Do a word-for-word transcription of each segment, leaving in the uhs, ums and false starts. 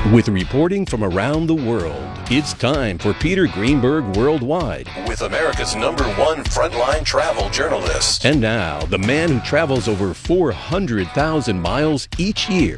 With reporting from around the world, it's time for Peter Greenberg Worldwide. With America's number one frontline travel journalist. And now, the man who travels over four hundred thousand miles each year,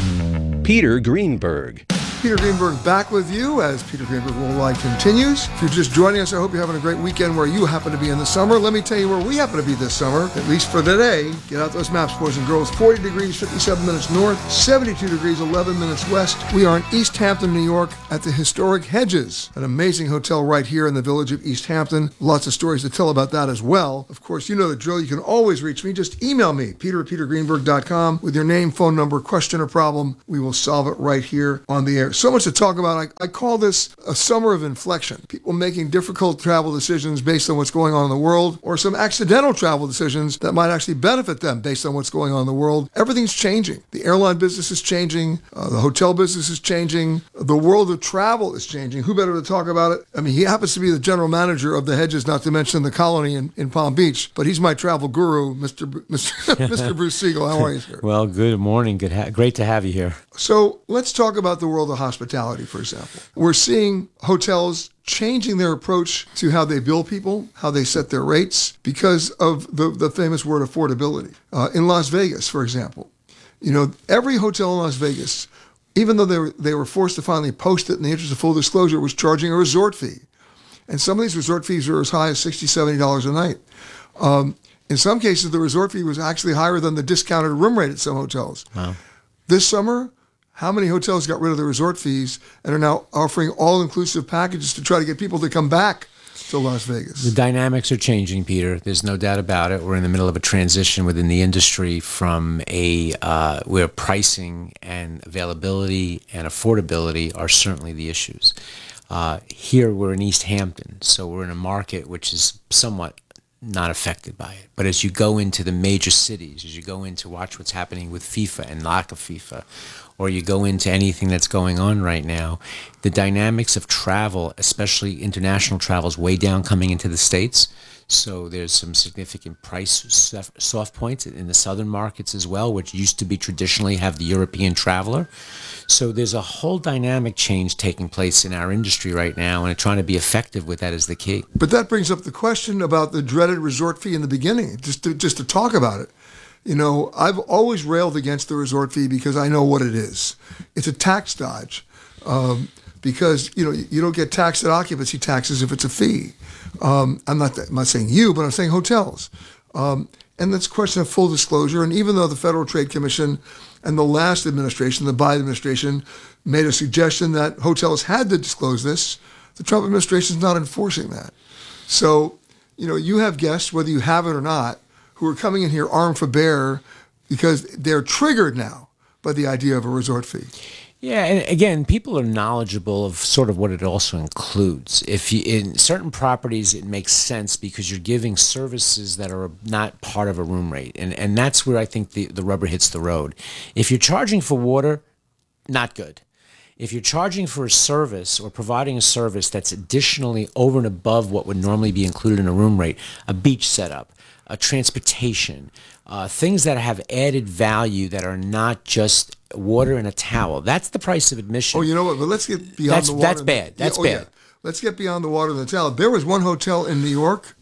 Peter Greenberg. Peter Greenberg back with you as Peter Greenberg Worldwide continues. If you're just joining us, I hope you're having a great weekend where you happen to be in the summer. Let me tell you where we happen to be this summer, at least for today. Get out those maps, boys and girls. forty degrees, fifty-seven minutes north, seventy-two degrees, eleven minutes west. We are in East Hampton, New York at the historic Hedges, an amazing hotel right here in the village of East Hampton. Lots of stories to tell about that as well. Of course, you know the drill. You can always reach me. Just email me, peter at peter greenberg dot com, with your name, phone number, question, or problem. We will solve it right here on the air. So much to talk about. I, I call this a summer of inflection. People making difficult travel decisions based on what's going on in the world, or some accidental travel decisions that might actually benefit them based on what's going on in the world. Everything's changing. The airline business is changing. Uh, the hotel business is changing. The world of travel is changing. Who better to talk about it? I mean, he happens to be the general manager of the Hedges, not to mention the Colony in, in Palm Beach, but he's my travel guru, Mister Br- Mister Mister Bruce Siegel. How are you, sir? Well, good morning. Good, ha- great to have you here. So let's talk about the world of hospitality, for example. We're seeing hotels changing their approach to how they bill people, how they set their rates, because of the, the famous word affordability. Uh, in Las Vegas, for example, you know, every hotel in Las Vegas, even though they were, they were forced to finally post it in the interest of full disclosure, was charging a resort fee. And some of these resort fees are as high as sixty dollars, seventy dollars a night. Um, in some cases, the resort fee was actually higher than the discounted room rate at some hotels. Wow. This summer, how many hotels got rid of the resort fees and are now offering all-inclusive packages to try to get people to come back to Las Vegas? The dynamics are changing, Peter. There's no doubt about it. We're in the middle of a transition within the industry from a uh, where pricing and availability and affordability are certainly the issues. Uh, here we're in East Hampton, so we're in a market which is somewhat not affected by it. But as you go into the major cities, as you go in to watch what's happening with FIFA and lack of FIFA, or you go into anything that's going on right now, the dynamics of travel, especially international travel, is way down coming into the States. So there's some significant price soft points in the southern markets as well, which used to be traditionally have the European traveler. So there's a whole dynamic change taking place in our industry right now, and trying to be effective with that is the key. But that brings up the question about the dreaded resort fee in the beginning, just to, just to talk about it. You know, I've always railed against the resort fee because I know what it is. It's a tax dodge um, because, you know, you don't get taxed at occupancy taxes if it's a fee. Um, I'm not I'm not saying you, but I'm saying hotels. Um, and that's a question of full disclosure. And even though the Federal Trade Commission and the last administration, the Biden administration, made a suggestion that hotels had to disclose this, the Trump administration is not enforcing that. So, you know, you have guests, whether you have it or not, who are coming in here armed for bear because they're triggered now by the idea of a resort fee. Yeah, and again, people are knowledgeable of sort of what it also includes. If you, in certain properties, it makes sense because you're giving services that are not part of a room rate, and and that's where I think the, the rubber hits the road. If you're charging for water, not good. If you're charging for a service or providing a service that's additionally over and above what would normally be included in a room rate, a beach setup, a transportation, uh, things that have added value that are not just water and a towel. That's the price of admission. Oh, you know what? But let's get beyond that's, the water. That's bad. That's yeah, oh, bad. Yeah. Let's get beyond the water and the towel. There was one hotel in New York,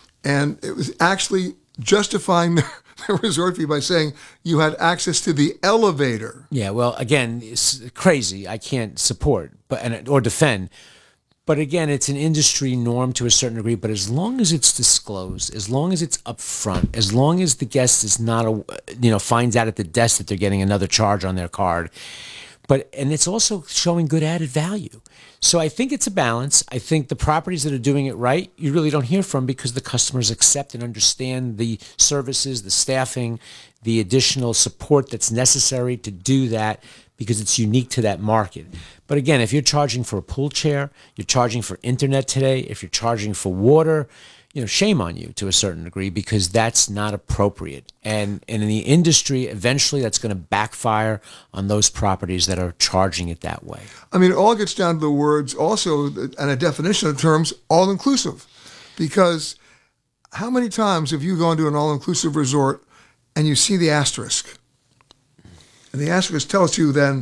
and it was actually justifying their, their resort fee by saying you had access to the elevator. Yeah, well, again, it's crazy. I can't support but and or defend. But again, it's an industry norm to a certain degree. But as long as it's disclosed, as long as it's upfront, as long as the guest is not, a, you know, finds out at the desk that they're getting another charge on their card, but and it's also showing good added value. So I think it's a balance. I think the properties that are doing it right, you really don't hear from because the customers accept and understand the services, the staffing, the additional support that's necessary to do that, because it's unique to that market. But again, if you're charging for a pool chair, you're charging for internet today, if you're charging for water, you know, shame on you to a certain degree, because that's not appropriate. And, and in the industry, eventually that's going to backfire on those properties that are charging it that way. I mean, it all gets down to the words also, and a definition of terms, all-inclusive. Because how many times have you gone to an all-inclusive resort and you see the asterisk? And the asterisk tells you then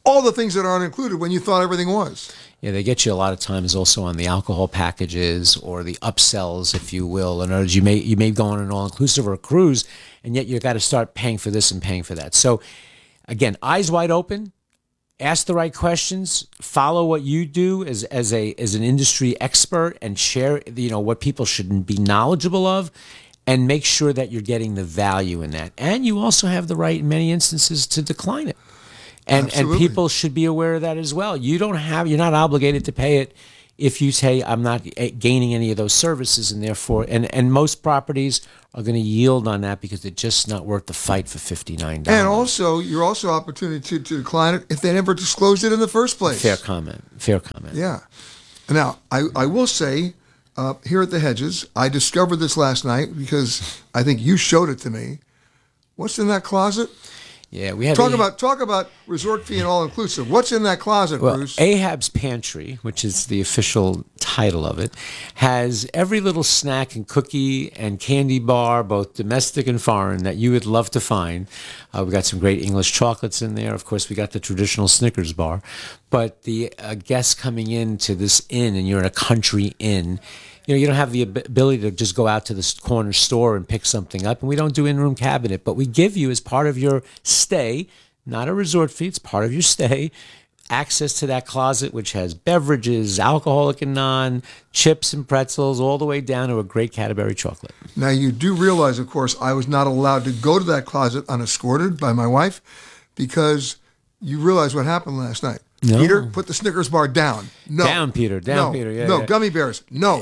all the things that aren't included when you thought everything was. Yeah, they get you a lot of times also on the alcohol packages or the upsells, if you will. In other words, you may you may go on an all-inclusive or a cruise, and yet you've got to start paying for this and paying for that. So, again, eyes wide open, ask the right questions, follow what you do as as a as an industry expert, and share you know what people should be knowledgeable of, and make sure that you're getting the value in that. And you also have the right, in many instances, to decline it. And Absolutely. and people should be aware of that as well. You don't have you're not obligated to pay it if you say I'm not gaining any of those services, and therefore and, and most properties are going to yield on that because it's just not worth the fight for fifty-nine dollars. And also, you're also opportunity to, to decline it if they never disclosed it in the first place. Fair comment. Fair comment. Yeah. Now, I, I will say, uh, here at the Hedges, I discovered this last night because I think you showed it to me. What's in that closet? Yeah, we have Talk a- about talk about resort fee and all inclusive. What's in that closet, Well, Bruce? Ahab's Pantry, which is the official title of it, has every little snack and cookie and candy bar, both domestic and foreign, that you would love to find. Uh, we got some great English chocolates in there. Of course, we got the traditional Snickers bar. But the uh, guests coming into this inn, and you're in a country inn, you know, you don't have the ab- ability to just go out to the corner store and pick something up. And we don't do in-room cabinet, but we give you, as part of your stay, not a resort fee, it's part of your stay, access to that closet, which has beverages, alcoholic and non, chips and pretzels, all the way down to a great Cadbury chocolate. Now, you do realize, of course, I was not allowed to go to that closet unescorted by my wife because you realize what happened last night. No. Peter, put the Snickers bar down. No. Down, Peter. Down, no. Peter. Yeah, no, yeah. gummy bears. No.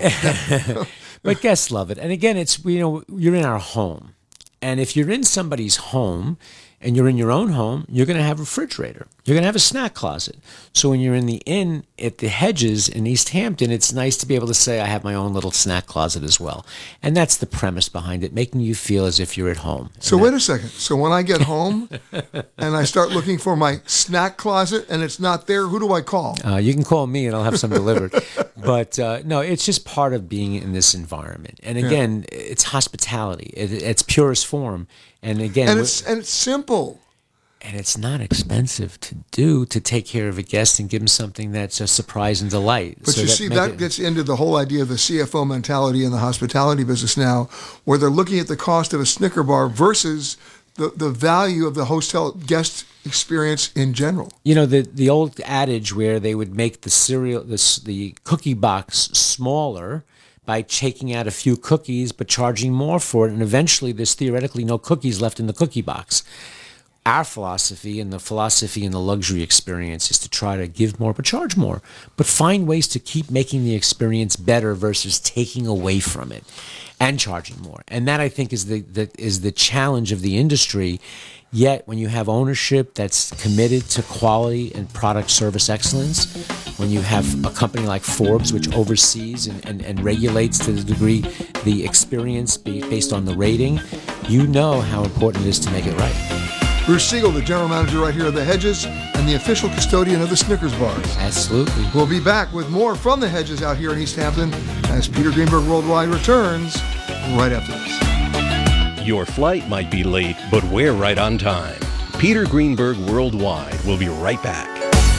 But guests love it. And again, it's, you know, you're in our home. And if you're in somebody's home and you're in your own home, you're going to have a refrigerator. You're going to have a snack closet. So when you're in the inn at the Hedges in East Hampton, it's nice to be able to say, I have my own little snack closet as well. And that's the premise behind it, making you feel as if you're at home. So wait a second. So when I get home and I start looking for my snack closet and it's not there, who do I call? Uh, you can call me and I'll have some delivered. But uh, no, it's just part of being in this environment. And again, yeah. it's hospitality. It, it's purest form. And again, and it's and it's simple. And it's not expensive to do, to take care of a guest and give them something that's a surprise and delight. But so you that see, make that it, gets into the whole idea of the C F O mentality in the hospitality business now, where they're looking at the cost of a Snicker bar versus the, the value of the hotel guest experience in general. You know, the the old adage where they would make the cereal, the, the cookie box smaller by taking out a few cookies but charging more for it, and eventually there's theoretically no cookies left in the cookie box. Our philosophy and the philosophy in the luxury experience is to try to give more but charge more, but find ways to keep making the experience better versus taking away from it and charging more. And that, I think, is the, the is the challenge of the industry. Yet when you have ownership that's committed to quality and product service excellence, when you have a company like Forbes, which oversees and, and, and regulates to the degree the experience be based on the rating, you know how important it is to make it right. Bruce Siegel, the general manager right here at the Hedges and the official custodian of the Snickers bars. Absolutely. We'll be back with more from the Hedges out here in East Hampton as Peter Greenberg Worldwide returns right after this. Your flight might be late, but we're right on time. Peter Greenberg Worldwide will be right back.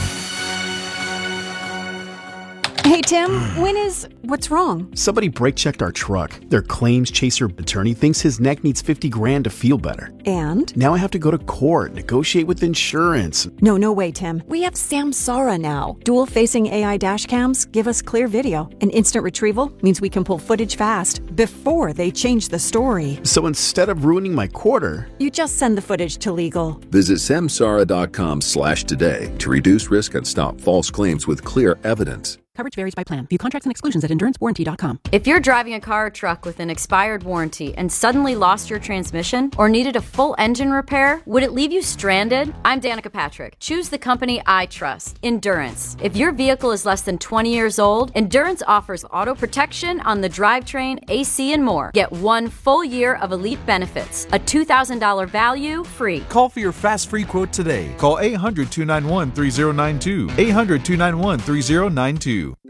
Hey, Tim, when is... What's wrong? Somebody brake-checked our truck. Their claims chaser attorney thinks his neck needs fifty grand to feel better. And? Now I have to go to court, negotiate with insurance. No, no way, Tim. We have Samsara now. Dual-facing A I dash cams give us clear video. And instant retrieval means we can pull footage fast before they change the story. So instead of ruining my quarter... You just send the footage to legal. Visit samsara.com slash today to reduce risk and stop false claims with clear evidence. Coverage varies by plan. View contracts and exclusions at endurance warranty dot com. If you're driving a car or truck with an expired warranty and suddenly lost your transmission or needed a full engine repair, would it leave you stranded? I'm Danica Patrick. Choose the company I trust, Endurance. If your vehicle is less than twenty years old, Endurance offers auto protection on the drivetrain, A C, and more. Get one full year of elite benefits, a two thousand dollars value free. Call for your fast free quote today. Call eight hundred, two nine one, three zero nine two. eight hundred, two nine one, three zero nine two.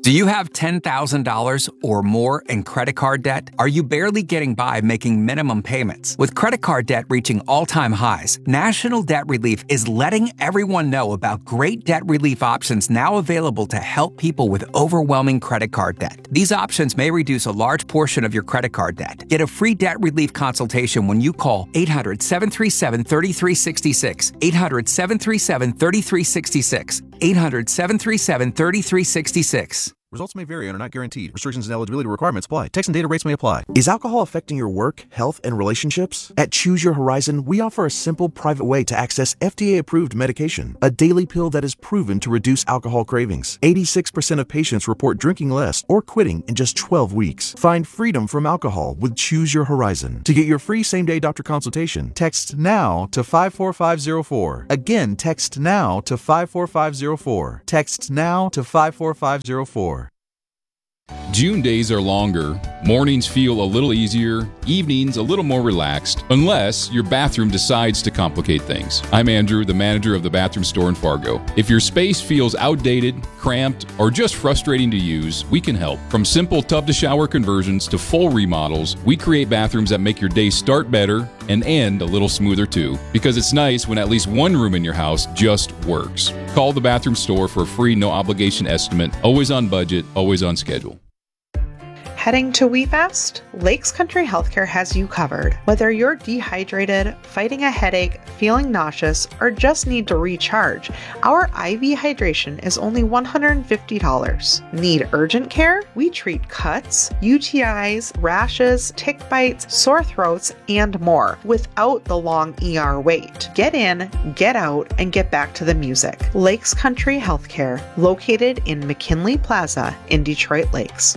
Do you have ten thousand dollars or more in credit card debt? Are you barely getting by making minimum payments? With credit card debt reaching all-time highs, National Debt Relief is letting everyone know about great debt relief options now available to help people with overwhelming credit card debt. These options may reduce a large portion of your credit card debt. Get a free debt relief consultation when you call eight hundred, seven three seven, three three six six, eight hundred, seven three seven, three three six six, eight hundred, seven three seven, three three six six. Results may vary and are not guaranteed. Restrictions and eligibility requirements apply. Text and data rates may apply. Is alcohol affecting your work, health, and relationships? At Choose Your Horizon, we offer a simple, private way to access F D A-approved medication, a daily pill that is proven to reduce alcohol cravings. eighty-six percent of patients report drinking less or quitting in just twelve weeks. Find freedom from alcohol with Choose Your Horizon. To get your free same-day doctor consultation, text NOW to five four five zero four. Again, text NOW to five four five zero four. Text NOW to five four five zero four. June days are longer, mornings feel a little easier, evenings a little more relaxed, unless your bathroom decides to complicate things. I'm Andrew, the manager of the bathroom store in Fargo. If your space feels outdated, cramped, or just frustrating to use, we can help. From simple tub-to-shower conversions to full remodels, we create bathrooms that make your day start better and end a little smoother too, because it's nice when at least one room in your house just works. Call the bathroom store for a free no-obligation estimate, always on budget, always on schedule. Heading to WeFast? Lakes Country Healthcare has you covered. Whether you're dehydrated, fighting a headache, feeling nauseous, or just need to recharge, our I V hydration is only one hundred fifty dollars. Need urgent care? We treat cuts, U T Is, rashes, tick bites, sore throats, and more without the long E R wait. Get in, get out, and get back to the music. Lakes Country Healthcare, located in McKinley Plaza in Detroit Lakes.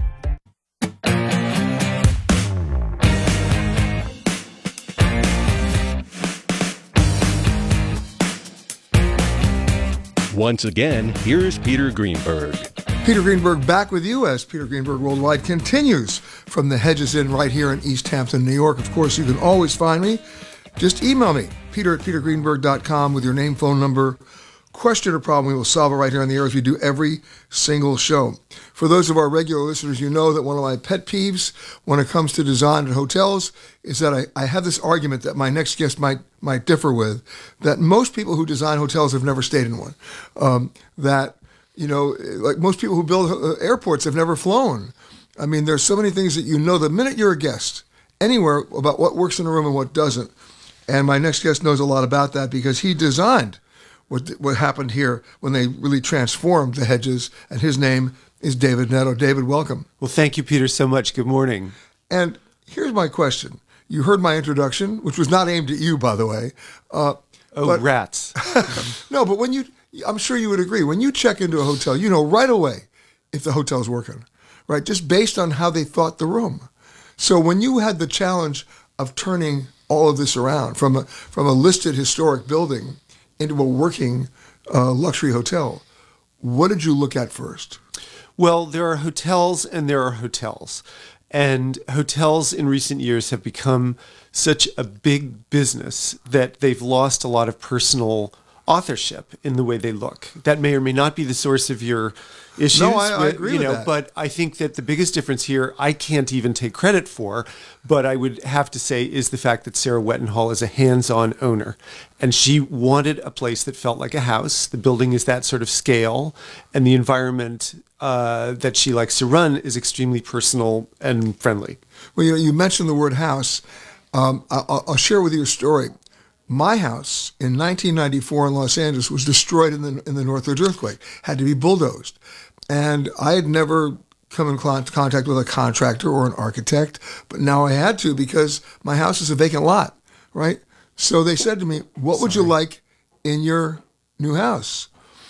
Once again, here's Peter Greenberg. Peter Greenberg back with you as Peter Greenberg Worldwide continues from the Hedges Inn right here in East Hampton, New York. Of course, you can always find me. Just email me, peter at peter greenberg dot com with your name, phone number, question or problem. We will solve it right here on the air as we do every single show. For those of our regular listeners, you know that one of my pet peeves when it comes to design at hotels is that I, I have this argument that my next guest might might differ with, that most people who design hotels have never stayed in one. Um, that, you know, like most people who build uh, airports have never flown. I mean, there's so many things that you know the minute you're a guest anywhere about what works in a room and what doesn't. And my next guest knows a lot about that because he designed what what happened here when they really transformed the Hedges, and his name is David Netto. David, welcome. Well, thank you, Peter, so much. Good morning. And here's my question. You heard my introduction, which was not aimed at you, by the way. Uh, oh, but, rats. No, but when you, I'm sure you would agree, when you check into a hotel, you know right away if the hotel's working, right? Just based on how they thought the room. So when you had the challenge of turning all of this around from a, from a listed historic building into a working uh, luxury hotel, what did you look at first? Well, there are hotels and there are hotels. And hotels in recent years have become such a big business that they've lost a lot of personal authorship in the way they look. That may or may not be the source of your issues. No, I, I with, agree you with know, that. But I think that the biggest difference here, I can't even take credit for, but I would have to say is the fact that Sarah Wettenhall is a hands-on owner. And she wanted a place that felt like a house. The building is that sort of scale. And the environment uh, that she likes to run is extremely personal and friendly. Well, you know, you mentioned the word house. Um, I'll, I'll share with you a story. My house in nineteen ninety-four in Los Angeles was destroyed in the in the Northridge earthquake, had to be bulldozed. And I had never come in contact with a contractor or an architect, but now I had to because my house is a vacant lot, right? So they said to me, what Sorry. would you like in your new house?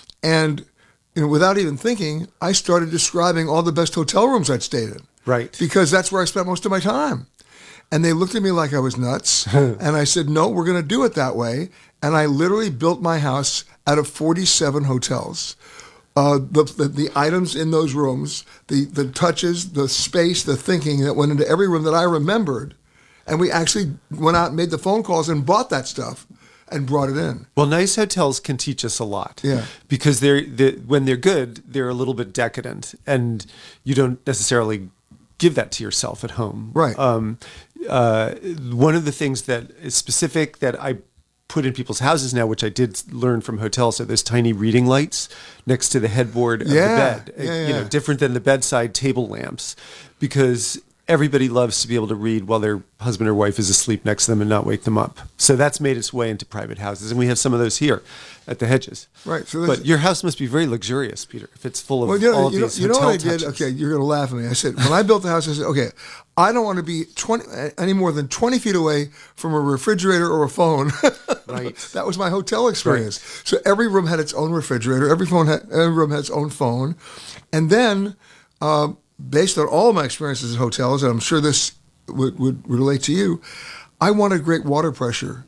And you know, without even thinking, I started describing all the best hotel rooms I'd stayed in. Right. Because that's where I spent most of my time. And they looked at me like I was nuts. And I said, no, we're going to do it that way. And I literally built my house out of forty-seven hotels. Uh, the, the the items in those rooms, the, the touches, the space, the thinking that went into every room that I remembered. And we actually went out and made the phone calls and bought that stuff and brought it in. Well, nice hotels can teach us a lot. Yeah. Because they're, they're when they're good, they're a little bit decadent, and you don't necessarily give that to yourself at home. Right. Um, uh, one of the things that is specific that I put in people's houses now, which I did learn from hotels, are those tiny reading lights next to the headboard of Yeah, the bed. yeah, You know, yeah. different than the bedside table lamps, because everybody loves to be able to read while their husband or wife is asleep next to them and not wake them up. So that's made its way into private houses, and we have some of those here at the Hedges. Right. So there's- but your house must be very luxurious, Peter, if it's full of Well, you know, all of you know, these you know hotel what I did? touches. Okay, you're going to laugh at me. I said, when I built the house, I said, okay, I don't want to be twenty any more than twenty feet away from a refrigerator or a phone. Right. That was my hotel experience. So every room had its own refrigerator. Every phone had, every room had its own phone. And then, um, based on all of my experiences at hotels, and I'm sure this would, would relate to you, I wanted great water pressure.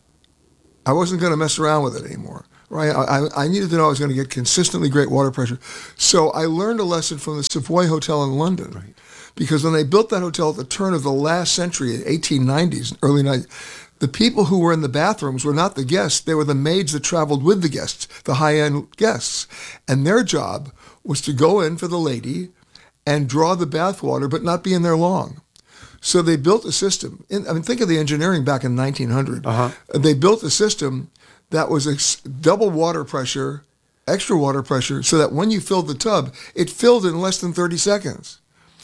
I wasn't going to mess around with it anymore. Right, I, I needed to know I was going to get consistently great water pressure. So I learned a lesson from the Savoy Hotel in London. Right. Because when they built that hotel at the turn of the last century, in eighteen nineties, early nineties, the people who were in the bathrooms were not the guests. They were the maids that traveled with the guests, the high-end guests. And their job was to go in for the lady and draw the bath water, but not be in there long. So they built a system. In, I mean, think of the engineering back in nineteen hundred. Uh-huh. They built a system that was ex- double water pressure, extra water pressure, so that when you filled the tub, it filled in less than thirty seconds.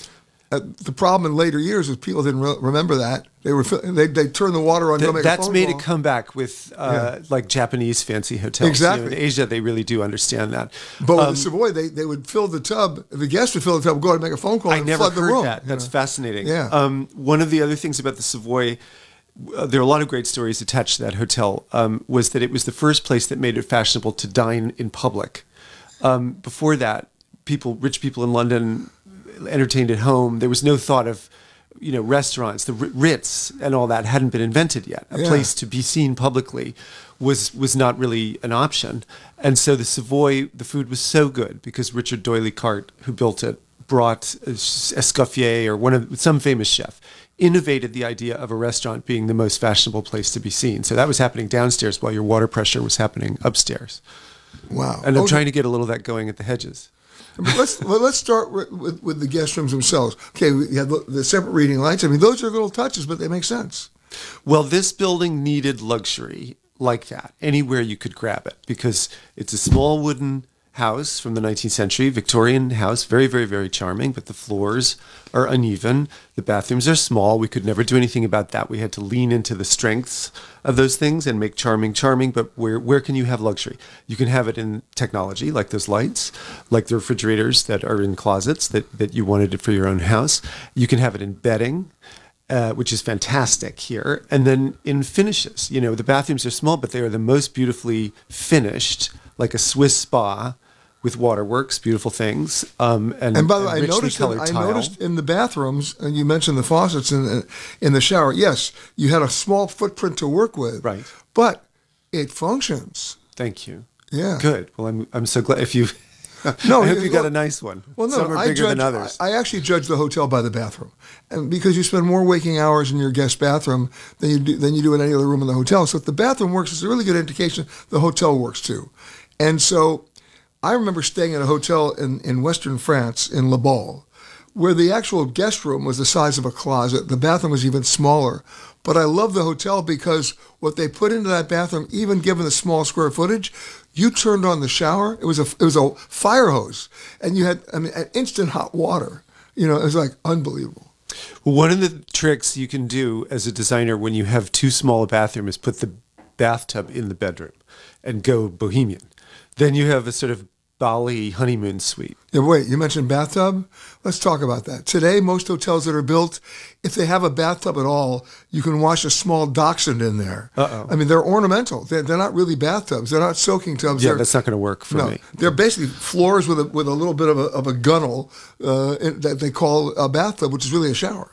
Uh, the problem in later years is people didn't re- remember that. They were they they turned the water on. Th- to make that's a phone made call. a comeback with uh, Yeah. like Japanese fancy hotels. Exactly. You know, in Asia, they really do understand that. But with Um, the Savoy, they, they would fill the tub. The guests would fill the tub, go out and make a phone call, I and never flood the heard room. that. you That's know. fascinating. Yeah. Um, one of the other things about the Savoy, uh, there are a lot of great stories attached to that hotel, um, was that it was the first place that made it fashionable to dine in public. Um, before that, people, rich people in London entertained at home. There was no thought of, you know, restaurants. The R- Ritz and all that hadn't been invented yet. A Yeah. place to be seen publicly was was not really an option. And so the Savoy, the food was so good because Richard D'Oyly Carte, who built it, brought Escoffier or one of some famous chef, innovated the idea of a restaurant being the most fashionable place to be seen. So that was happening downstairs while your water pressure was happening upstairs. Wow. And I'm Okay. trying to get a little of that going at the Hedges. But let's well, let's start with, with, with the guest rooms themselves. Okay, we have the, the separate reading lights. I mean, those are little touches, but they make sense. Well, this building needed luxury like that, anywhere you could grab it, because it's a small wooden house from the nineteenth century, Victorian house, very, very, very charming, but the floors are uneven. The bathrooms are small. We could never do anything about that. We had to lean into the strengths of those things and make charming charming, but where where can you have luxury? You can have it in technology, like those lights, like the refrigerators that are in closets that, that you wanted for your own house. You can have it in bedding. Uh, which is fantastic here. And then in finishes, you know, the bathrooms are small, but they are the most beautifully finished, like a Swiss spa with waterworks, beautiful things. Um, and, And by the way, I richly noticed, in, colored I tile. noticed in the bathrooms, and you mentioned the faucets in in the shower. Yes, you had a small footprint to work with, Right. But it functions. Thank you. Yeah. Good. Well, I'm I'm so glad if you. No, I hope you- you got well- a nice one. Well, no, Some are I bigger judge. than others. I, I actually judge the hotel by the bathroom, and because you spend more waking hours in your guest bathroom than you do than you do in any other room in the hotel. So if the bathroom works, it's a really good indication the hotel works too. And so, I remember staying at a hotel in in Western France in Le Bal, where the actual guest room was the size of a closet. The bathroom was even smaller. But I love the hotel because what they put into that bathroom, even given the small square footage, you turned on the shower. It was a it was a fire hose, and you had I mean instant hot water. You know, it was like unbelievable. Well, one of the tricks you can do as a designer when you have too small a bathroom is put the bathtub in the bedroom and go bohemian. Then you have a sort of Bali honeymoon suite. Yeah, wait, you mentioned bathtub? Let's talk about that. Today, most hotels that are built, if they have a bathtub at all, you can wash a small dachshund in there. Uh-oh. I mean, they're ornamental. They're, they're not really bathtubs. They're not soaking tubs. Yeah, They're- that's not going to work for no, me. They're basically floors with a, with a little bit of a, of a gunnel uh, in- that they call a bathtub, which is really a shower.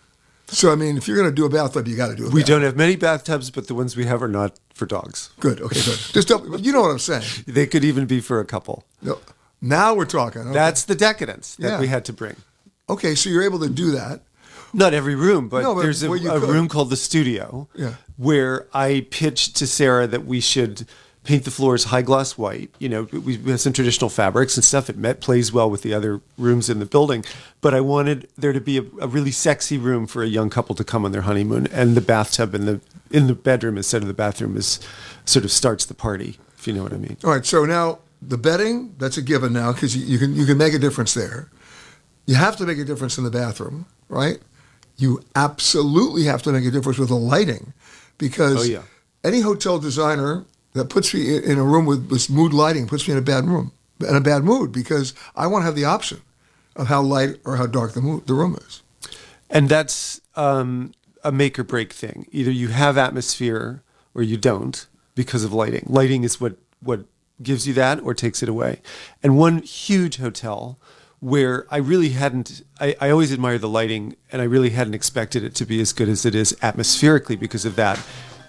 So, I mean, if you're going to do a bathtub, you got to do a We bathtub. don't have many bathtubs, but the ones we have are not for dogs. Good, okay, good. Just don't, you know what I'm saying. They could even be for a couple. No, now we're talking. Okay. That's the decadence that Yeah. we had to bring. Okay, so you're able to do that. Not every room, but, No, but there's a, where you a could. room called the studio Yeah. where I pitched to Sarah that we should paint the floors high gloss white. You know, we we have some traditional fabrics and stuff. It met, plays well with the other rooms in the building. But I wanted there to be a, a really sexy room for a young couple to come on their honeymoon. And the bathtub in the in the bedroom instead of the bathroom is sort of starts the party, if you know what I mean. All right, so now the bedding, that's a given now because you, you can you can make a difference there. You have to make a difference in the bathroom, right? You absolutely have to make a difference with the lighting because Oh, yeah. any hotel designer that puts me in a room with, with mood lighting puts me in a bad room, in a bad mood because I want to have the option of how light or how dark the, mood, the room is. And that's um, a make or break thing. Either you have atmosphere or you don't because of lighting. Lighting is what, what gives you that or takes it away. And one huge hotel where I really hadn't, I, I always admire the lighting and I really hadn't expected it to be as good as it is atmospherically because of that,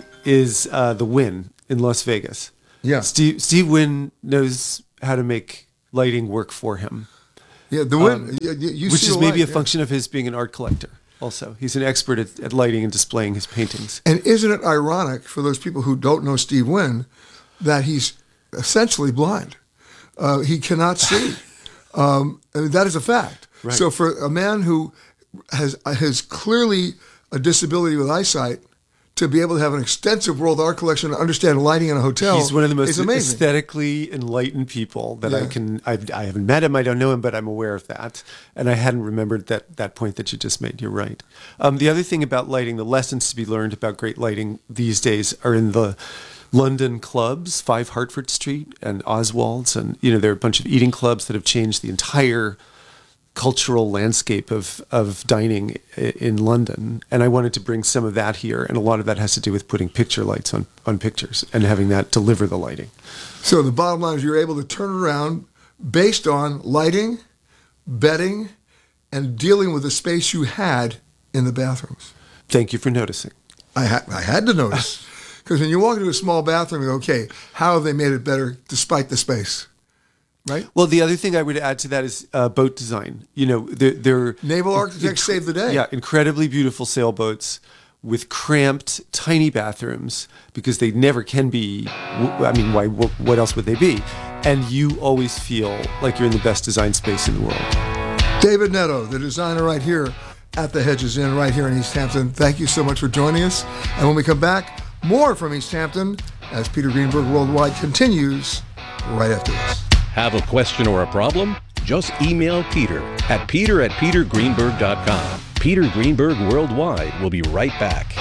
is uh, the Wynn in Las Vegas. Yeah. Steve, Steve Wynn knows how to make lighting work for him. Yeah, the Wynn, Um, you, you which see is the maybe light, a yeah. function of his being an art collector also. He's an expert at, at lighting and displaying his paintings. And isn't it ironic for those people who don't know Steve Wynn that he's essentially blind? Uh, he cannot see. um, and that is a fact. Right. So for a man who has has clearly a disability with eyesight to be able to have an extensive world art collection and understand lighting in a hotel, He's one of the most is amazing. aesthetically enlightened people that I Yeah. can. I, I haven't met him. I don't know him, but I'm aware of that. And I hadn't remembered that that point that you just made. You're right. Um, the other thing about lighting, the lessons to be learned about great lighting these days are in the London clubs, Five Hertford Street and Oswald's, and you know there are a bunch of eating clubs that have changed the entire cultural landscape of, of dining i- in London. And I wanted to bring some of that here. And a lot of that has to do with putting picture lights on, on pictures and having that deliver the lighting. So the bottom line is you're able to turn it around based on lighting, bedding, and dealing with the space you had in the bathrooms. Thank you for noticing. I, ha- I had to notice. Because when you walk into a small bathroom, you go, okay, how have they made it better despite the space? Right? Well, the other thing I would add to that is uh, boat design. You know, they're, they're Naval architects saved the day. Yeah, incredibly beautiful sailboats with cramped, tiny bathrooms because they never can be. I mean, why? What else would they be? And you always feel like you're in the best design space in the world. David Netto, the designer right here at the Hedges Inn, right here in East Hampton. Thank you so much for joining us. And when we come back, more from East Hampton as Peter Greenberg Worldwide continues right after this. Have a question or a problem? Just email Peter at peter at peter greenberg dot com. Peter Greenberg Worldwide will be right back.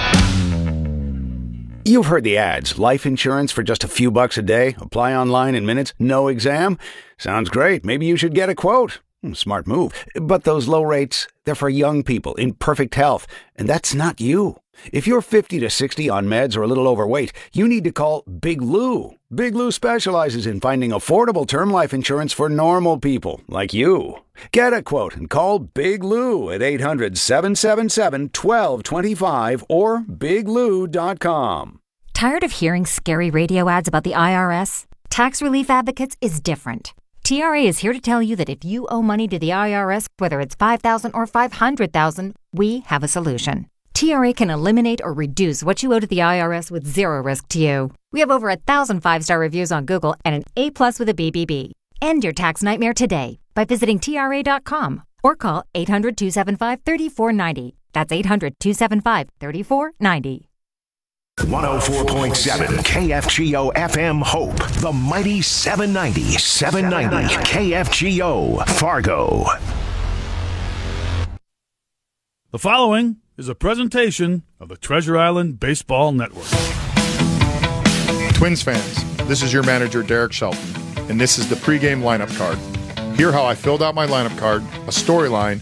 You've heard the ads. Life insurance for just a few bucks a day. Apply online in minutes. No exam. Sounds great. Maybe you should get a quote. Hmm, smart move. But those low rates, they're for young people in perfect health. And that's not you. If you're fifty to sixty on meds or a little overweight, you need to call Big Lou. Big Lou specializes in finding affordable term life insurance for normal people like you. Get a quote and call Big Lou at eight hundred, seven seven seven, one two two five or big lou dot com. Tired of hearing scary radio ads about the I R S? Tax Relief Advocates is different. T R A is here to tell you that if you owe money to the I R S, whether it's five thousand dollars or five hundred thousand dollars, we have a solution. T R A can eliminate or reduce what you owe to the I R S with zero risk to you. We have over a thousand five-star reviews on Google and an A plus with a B B B. End your tax nightmare today by visiting T R A dot com or call eight hundred, two seven five, three four nine zero. That's eight hundred, two seven five, three four nine zero. one oh four point seven K F G O F M Hope, the mighty seven ninety, seven ninety K F G O Fargo. The following is a presentation of the Treasure Island Baseball Network. Twins fans, this is your manager, Derek Shelton, and this is the pregame lineup card. Hear how I filled out my lineup card, a storyline,